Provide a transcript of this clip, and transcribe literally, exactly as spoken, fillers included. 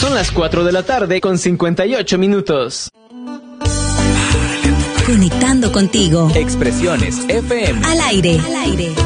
Son las cuatro de la tarde con cincuenta y ocho minutos. Conectando contigo. Expresiones F M. Al aire. Al aire.